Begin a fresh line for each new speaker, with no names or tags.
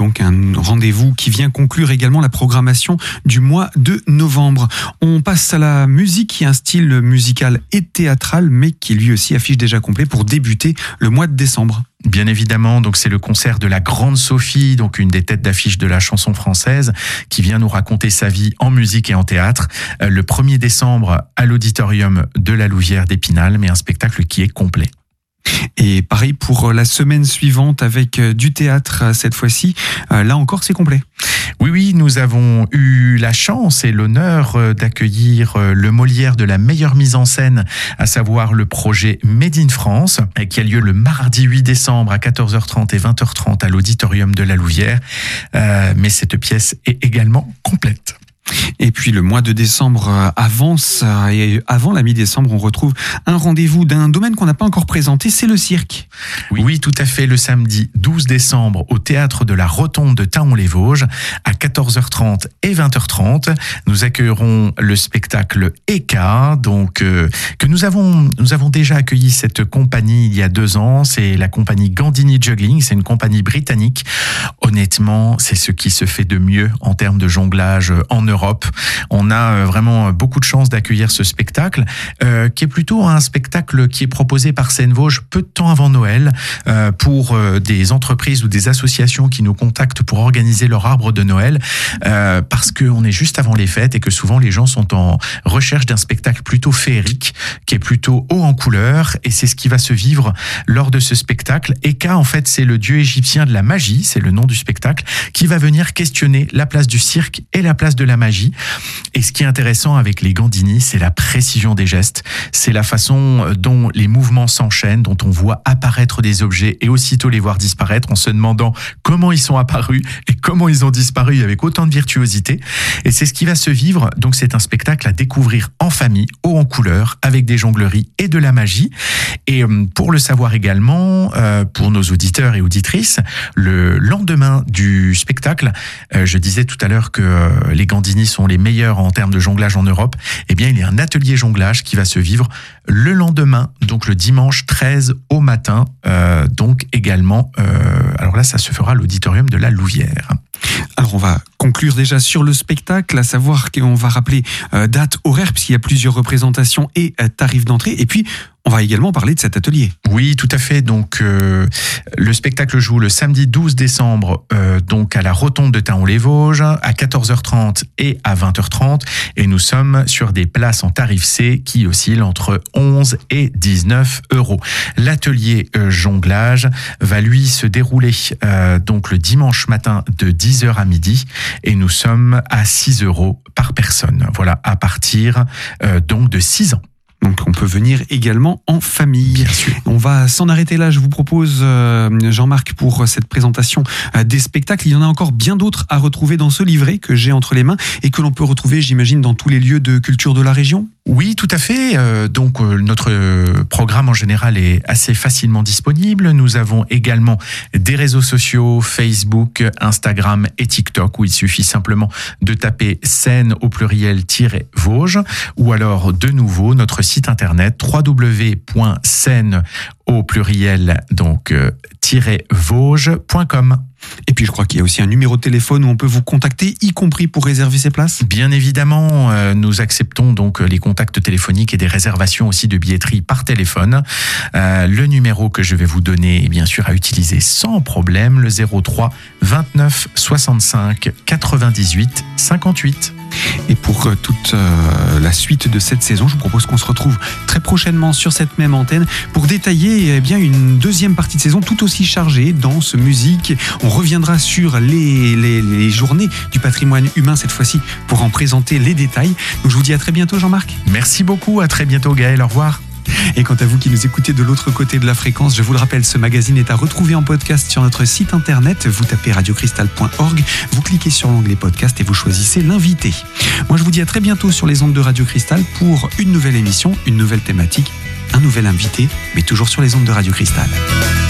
donc un rendez-vous qui vient conclure également la programmation du mois de novembre. On passe à la musique, qui est un style musical et théâtral, mais qui lui aussi affiche déjà complet pour débuter le mois de décembre.
Bien évidemment, donc c'est le concert de la Grande Sophie, donc une des têtes d'affiche de la chanson française, qui vient nous raconter sa vie en musique et en théâtre. Le 1er décembre à l'auditorium de la Louvière d'Épinal, mais un spectacle qui est complet.
Et pareil pour la semaine suivante avec du théâtre cette fois-ci. Là encore, c'est complet.
Oui, nous avons eu la chance et l'honneur d'accueillir le Molière de la meilleure mise en scène, à savoir le projet Made in France, qui a lieu le mardi 8 décembre à 14h30 et 20h30 à l'auditorium de la Louvière. Mais cette pièce est également complète.
Et puis le mois de décembre avance, et avant la mi-décembre, on retrouve un rendez-vous d'un domaine qu'on n'a pas encore présenté, c'est le cirque.
Oui, tout à fait, le samedi 12 décembre au théâtre de la Rotonde de Thaon-les-Vosges à 14h30 et 20h30. Nous accueillerons le spectacle Eka, donc que nous avons déjà accueilli cette compagnie il y a 2 ans. C'est la compagnie Gandini Juggling, c'est une compagnie britannique. Honnêtement, c'est ce qui se fait de mieux en termes de jonglage en Europe. On a vraiment beaucoup de chance d'accueillir ce spectacle, qui est plutôt un spectacle qui est proposé par Seine-Vosges peu de temps avant Noël, pour des entreprises ou des associations qui nous contactent pour organiser leur arbre de Noël, parce qu'on est juste avant les fêtes et que souvent les gens sont en recherche d'un spectacle plutôt féerique, qui est plutôt haut en couleur, et c'est ce qui va se vivre lors de ce spectacle. Eka, en fait, c'est le dieu égyptien de la magie, c'est le nom du spectacle, qui va venir questionner la place du cirque et la place de la magie. Et ce qui est intéressant avec les Gandini, c'est la précision des gestes, c'est la façon dont les mouvements s'enchaînent, dont on voit apparaître des objets et aussitôt les voir disparaître, en se demandant comment ils sont apparus et comment ils ont disparu avec autant de virtuosité. Et c'est ce qui va se vivre, donc c'est un spectacle à découvrir en famille, haut en couleur, avec des jongleries et de la magie. Et pour le savoir également, pour nos auditeurs et auditrices, le lendemain du spectacle, je disais tout à l'heure que les Gandini sont les meilleurs en termes de jonglage en Europe, eh bien il y a un atelier jonglage qui va se vivre le lendemain, donc le dimanche 13 au matin, donc également, alors là ça se fera à l'auditorium de la Louvière.
Alors on va conclure déjà sur le spectacle, à savoir qu'on va rappeler date, horaire, puisqu'il y a plusieurs représentations et tarifs d'entrée, et puis on va également parler de cet atelier.
Oui, tout à fait. Donc, le spectacle joue le samedi 12 décembre donc à la Rotonde de Thaon-les-Vosges à 14h30 et à 20h30. Et nous sommes sur des places en tarif C qui oscillent entre 11 et 19 €. L'atelier jonglage va lui se dérouler donc le dimanche matin de 10h à midi et nous sommes à 6 € par personne. Voilà, à partir donc de 6 ans.
Donc on peut venir également en famille.
Bien sûr.
On va s'en arrêter là. Je vous propose, Jean-Marc, pour cette présentation des spectacles. Il y en a encore bien d'autres à retrouver dans ce livret que j'ai entre les mains et que l'on peut retrouver, j'imagine, dans tous les lieux de culture de la région.
Oui, tout à fait. Donc notre programme en général est assez facilement disponible. Nous avons également des réseaux sociaux, Facebook, Instagram et TikTok, où il suffit simplement de taper Seine au pluriel-Vosges, ou alors de nouveau notre site internet www.seine au pluriel donc -vosges.com.
Et puis je crois qu'il y a aussi un numéro de téléphone où on peut vous contacter, y compris pour réserver ses places.
Bien évidemment, nous acceptons donc les contacts téléphoniques et des réservations aussi de billetterie par téléphone. Le numéro que je vais vous donner est bien sûr à utiliser sans problème, le 03 29 65 98 58.
Et pour toute la suite de cette saison, je vous propose qu'on se retrouve très prochainement sur cette même antenne pour détailler une deuxième partie de saison tout aussi chargée, danse, musique. On reviendra sur les journées du patrimoine humain cette fois-ci pour en présenter les détails. Donc je vous dis à très bientôt, Jean-Marc.
Merci beaucoup, à très bientôt Gaël, au revoir.
Et quant à vous qui nous écoutez de l'autre côté de la fréquence, je vous le rappelle, ce magazine est à retrouver en podcast sur notre site internet. Vous tapez radiocristal.org, vous cliquez sur l'onglet podcast et vous choisissez l'invité. Moi je vous dis à très bientôt sur les ondes de Radio Cristal pour une nouvelle émission, une nouvelle thématique, un nouvel invité, mais toujours sur les ondes de Radio Cristal.